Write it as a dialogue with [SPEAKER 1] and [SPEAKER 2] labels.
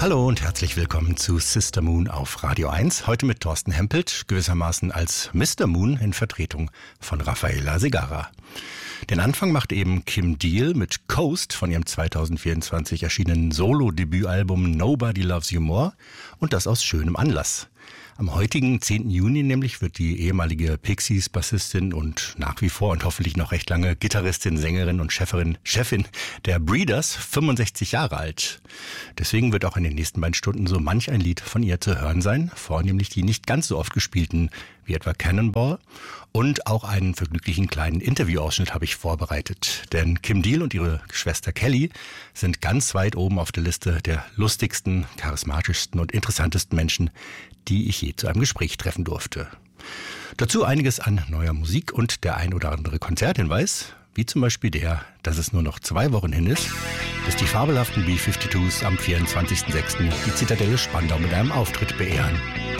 [SPEAKER 1] Hallo und herzlich willkommen zu Sister Moon auf Radio 1. Heute mit Thorsten Hempelt, gewissermaßen als Mr. Moon in Vertretung von Rafaela Segarra. Den Anfang macht eben Kim Deal mit Coast von ihrem 2024 erschienenen Solo-Debütalbum Nobody Loves You More und das aus schönem Anlass. Am heutigen 10. Juni nämlich wird die ehemalige Pixies-Bassistin und nach wie vor und hoffentlich noch recht lange Gitarristin, Sängerin und Chefin der Breeders 65 Jahre alt. Deswegen wird auch in den nächsten beiden Stunden so manch ein Lied von ihr zu hören sein, vornehmlich die nicht ganz so oft gespielten wie etwa Cannonball. Und auch einen vergnüglichen kleinen Interviewausschnitt habe ich vorbereitet. Denn Kim Deal und ihre Schwester Kelly sind ganz weit oben auf der Liste der lustigsten, charismatischsten und interessantesten Menschen, die ich je zu einem Gespräch treffen durfte. Dazu einiges an neuer Musik und der ein oder andere Konzerthinweis, wie zum Beispiel der, dass es nur noch 2 Wochen hin ist, bis die fabelhaften B-52s am 24.06. die Zitadelle Spandau mit einem Auftritt beehren.